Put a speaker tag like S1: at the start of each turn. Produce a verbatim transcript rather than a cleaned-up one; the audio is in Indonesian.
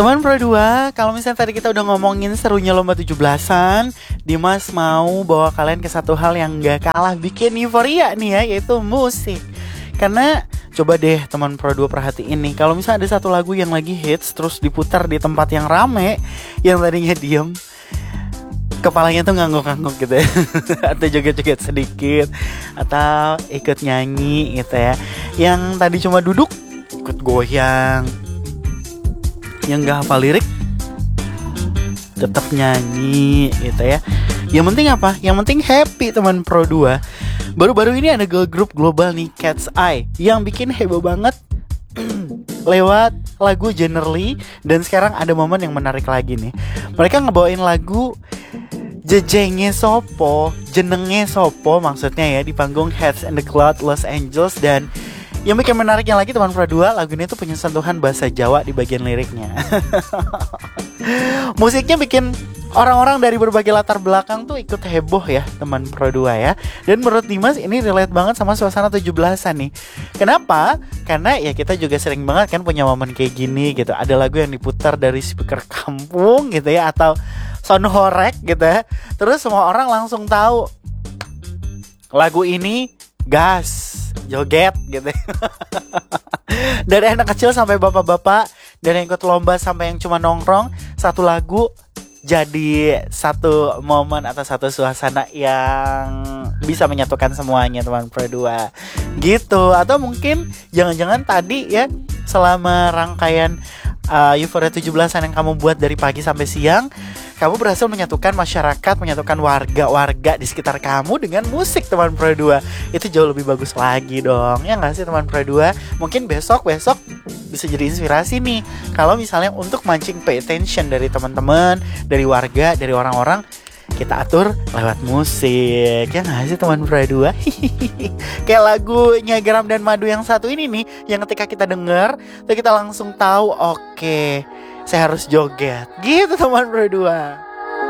S1: Teman Pro dua, kalau misalnya tadi kita udah ngomongin serunya lomba tujuh belasan, Dimas mau bawa kalian ke satu hal yang gak kalah bikin euforia nih ya, yaitu musik. Karena coba deh teman Pro dua perhatiin nih, kalau misalnya ada satu lagu yang lagi hits terus diputar di tempat yang rame, yang tadinya diem, kepalanya tuh ngangguk-ngangguk gitu ya atau joget-joget sedikit, atau ikut nyanyi gitu ya. Yang tadi cuma duduk, ikut goyang. Yang gak hafal lirik tetap nyanyi gitu ya. Yang penting apa? Yang penting happy teman Pro dua. Baru-baru ini ada girl group global nih, Cat's Eye, yang bikin heboh banget lewat lagu Generally. Dan sekarang ada momen yang menarik lagi nih. Mereka ngebawain lagu Jejenge Sopo, Jenenge Sopo maksudnya ya, di panggung Heads in the Cloud Los Angeles. Dan yang bikin menariknya lagi teman Pro dua, lagu ini tuh punya sentuhan bahasa Jawa di bagian liriknya. Musiknya bikin orang-orang dari berbagai latar belakang tuh ikut heboh ya teman Pro dua ya. Dan menurut Dimas ini relate banget sama suasana tujuh belasan nih. Kenapa? Karena ya kita juga sering banget kan punya momen kayak gini gitu. Ada lagu yang diputar dari speaker kampung gitu ya, atau sound horek gitu ya. Terus semua orang langsung tahu lagu ini gas, joget gitu. Dari anak kecil sampai bapak-bapak, dari yang ikut lomba sampai yang cuma nongkrong, satu lagu jadi satu momen atau satu suasana yang bisa menyatukan semuanya teman Pro dua gitu. Atau mungkin jangan-jangan tadi ya, selama rangkaian uh, Euphoria tujuh belasan yang kamu buat dari pagi sampai siang, kamu berhasil menyatukan masyarakat, menyatukan warga-warga di sekitar kamu dengan musik teman Pro dua. Itu jauh lebih bagus lagi dong, ya nggak sih teman Pro dua? Mungkin besok-besok bisa jadi inspirasi nih, kalau misalnya untuk mancing pay attention dari teman-teman, dari warga, dari orang-orang, kita atur lewat musik, ya nggak sih teman Pro dua? Kayak lagunya Garam dan Madu yang satu ini nih, yang ketika kita denger, kita langsung tahu, oke, okay, saya harus joget gitu teman Pro dua.